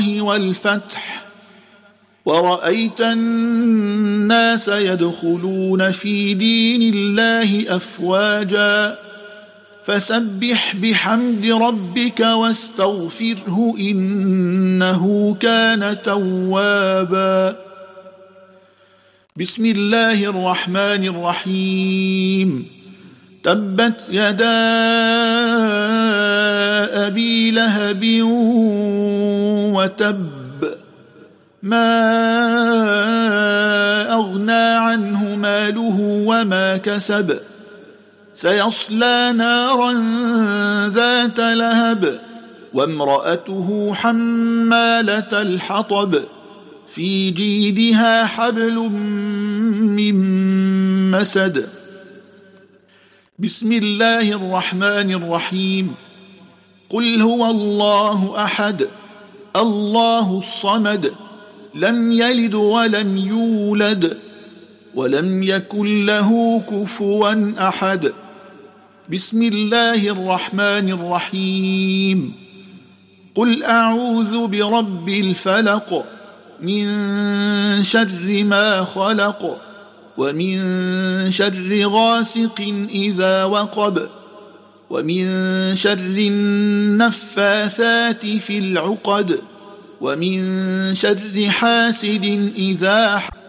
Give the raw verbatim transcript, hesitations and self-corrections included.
والفتح ورأيت الناس يدخلون في دين الله أفواجا فسبح بحمد ربك واستغفره إنه كان توابا. بسم الله الرحمن الرحيم. تبت يدا أبي لهب وتب ما أغنى عنه ماله وما كسب سيصلى نارا ذات لهب وامرأته حمالة الحطب في جيدها حبل من مسد. بسم الله الرحمن الرحيم. قل هو الله أحد الله الصمد لم يلد ولم يولد ولم يكن له كفوا أحد. بسم الله الرحمن الرحيم. قل أعوذ برب الفلق من شر ما خلق ومن شر غاسق إذا وقب ومن شر النفاثات في العقد ومن شر حاسد إذا حسد.